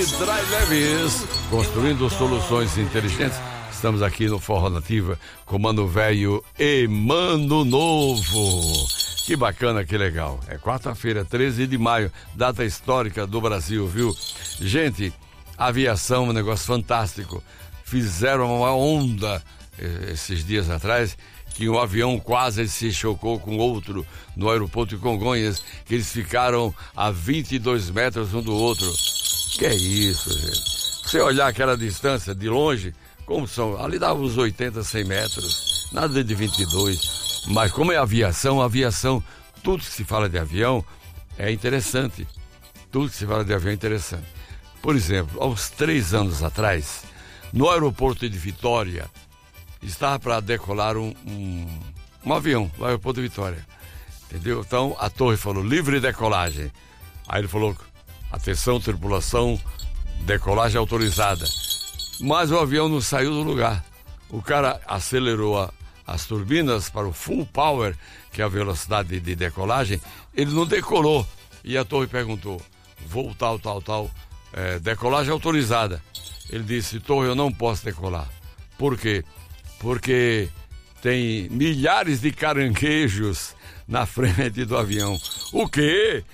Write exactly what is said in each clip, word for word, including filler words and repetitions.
Dry Leves, construindo soluções inteligentes. Estamos aqui no Forró Nativa com Mano Velho e Mano Novo. Que bacana, que legal. É quarta-feira, treze de maio, data histórica do Brasil, viu? Gente, aviação é um negócio fantástico. Fizeram uma onda esses dias atrás que um avião quase se chocou com outro no aeroporto de Congonhas, que eles ficaram a vinte e dois metros um do outro. Que é isso, gente? Você olhar aquela distância de longe, como são? Ali dava uns oitenta, cem metros, nada de vinte e dois. Mas como é aviação, aviação, tudo que se fala de avião é interessante. Tudo que se fala de avião é interessante. Por exemplo, há uns três anos atrás, no aeroporto de Vitória, estava para decolar um, um, um avião no aeroporto de Vitória. Entendeu? Então a torre falou, livre decolagem. Aí ele falou, atenção, tripulação, decolagem autorizada. Mas o avião não saiu do lugar. O cara acelerou a, as turbinas para o full power, que é a velocidade de decolagem. Ele não decolou. E a torre perguntou, voo tal, tal, tal, é, decolagem autorizada. Ele disse, torre, eu não posso decolar. Por quê? Porque tem milhares de caranguejos na frente do avião. O quê?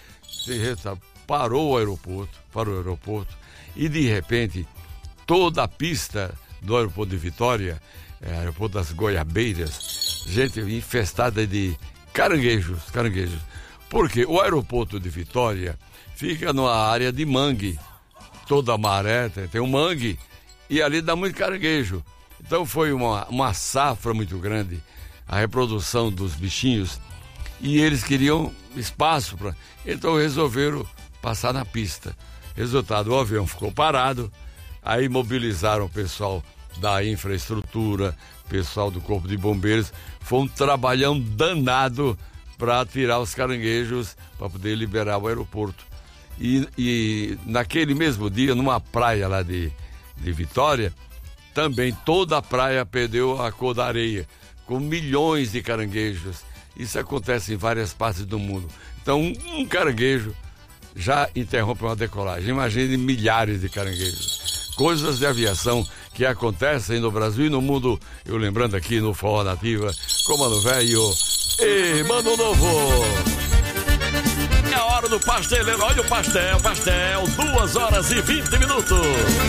Parou o aeroporto, parou o aeroporto, e de repente toda a pista do aeroporto de Vitória, é, aeroporto das Goiabeiras, gente infestada de caranguejos, caranguejos. Porque o aeroporto de Vitória fica numa área de mangue, toda maré tem um mangue, e ali dá muito caranguejo. Então foi uma, uma safra muito grande, a reprodução dos bichinhos, e eles queriam espaço para. Então resolveram passar na pista. Resultado, o avião ficou parado, aí mobilizaram o pessoal da infraestrutura, pessoal do Corpo de Bombeiros. Foi um trabalhão danado para tirar os caranguejos, para poder liberar o aeroporto. E, e naquele mesmo dia, numa praia lá de, de Vitória, também toda a praia perdeu a cor da areia, com milhões de caranguejos. Isso acontece em várias partes do mundo. Então, um, um caranguejo já interrompe uma decolagem. Imagine milhares de caranguejos. Coisas de aviação que acontecem no Brasil e no mundo. Eu lembrando aqui no Forró Nativa, com Mano Velho e Mano Novo. É a hora do pasteleiro. Olha o pastel, pastel, duas horas e vinte minutos.